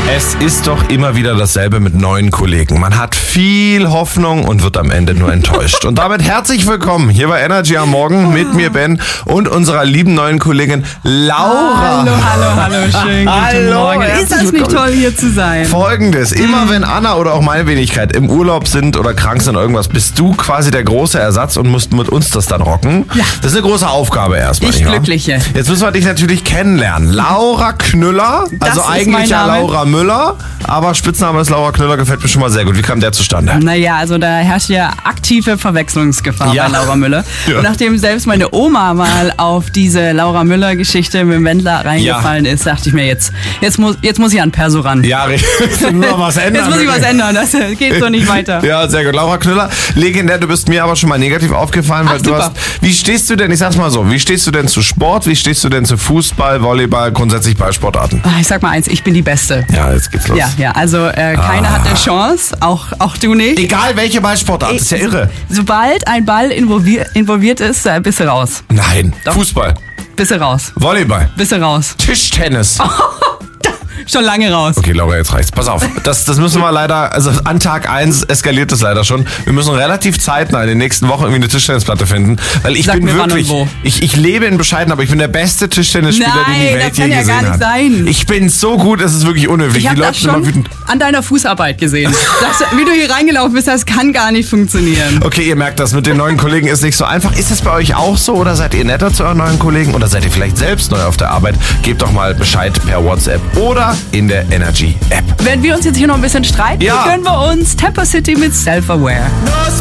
Es ist doch immer wieder dasselbe mit neuen Kollegen. Man hat viel Hoffnung und wird am Ende nur enttäuscht. Und damit herzlich willkommen hier bei Energy am Morgen mit mir, Ben, und unserer lieben neuen Kollegin Laura. Hallo, schön guten Morgen. Ist das nicht toll, hier zu sein? Folgendes, immer wenn Anna oder auch meine Wenigkeit im Urlaub sind oder krank sind oder irgendwas, bist du quasi der große Ersatz und musst mit uns das dann rocken. Ja. Das ist eine große Aufgabe erstmal. Ich Glückliche. Jetzt müssen wir dich natürlich kennenlernen. Laura Knüller, also ist eigentlich mein ja Name. Laura Müller, aber Spitzname ist Laura Knüller, gefällt mir schon mal sehr gut. Wie kam der zustande? Naja, also da herrscht ja aktive Verwechslungsgefahr Ja. bei Laura Müller. Ja. Und nachdem selbst meine Oma mal auf diese Laura Müller-Geschichte mit dem Wendler reingefallen ist, dachte ich mir, jetzt muss ich an Perso ran. Ja, richtig. Nur was ändern. Jetzt muss ich was ändern, das geht so nicht weiter. Ja, sehr gut. Laura Knüller, legendär, du bist mir aber schon mal negativ aufgefallen, weil Ach, du super. hast, wie stehst du denn, ich sag's mal so, wie stehst du denn zu Sport, wie stehst du denn zu Fußball, Volleyball, grundsätzlich Ballsportarten? Ich sag mal eins, ich bin die Beste. Ja, jetzt geht's los. Ja, also keiner hat eine Chance, auch du nicht. Egal welche Ballsportart, das ist ja irre. Sobald ein Ball involviert ist, bist du raus. Nein, Doch. Fußball, Bist du raus. Volleyball, Bist du raus. Tischtennis. Schon lange raus. Okay, Laura, jetzt reicht's. Pass auf, das müssen wir leider, also an Tag 1 eskaliert es leider schon. Wir müssen relativ zeitnah in den nächsten Wochen irgendwie eine Tischtennisplatte finden, weil ich Sag bin mir wann wirklich, und wo. ich lebe in Bescheiden, aber ich bin der beste Tischtennisspieler, den die Nein, Welt das je kann ja gesehen gar nicht hat. sein. Ich bin so gut, es ist wirklich unhöflich. Ich habe Die das Leute sind immer schon wütend. an deiner Fußarbeit gesehen. Wie du hier reingelaufen bist, das kann gar nicht funktionieren. Okay, ihr merkt das, mit den neuen Kollegen ist nicht so einfach. Ist das bei euch auch so oder seid ihr netter zu euren neuen Kollegen oder seid ihr vielleicht selbst neu auf der Arbeit? Gebt doch mal Bescheid per WhatsApp oder in der Energy App. Wenn wir uns jetzt hier noch ein bisschen streiten, Ja. gönnen wir uns Temper City mit Self-Aware.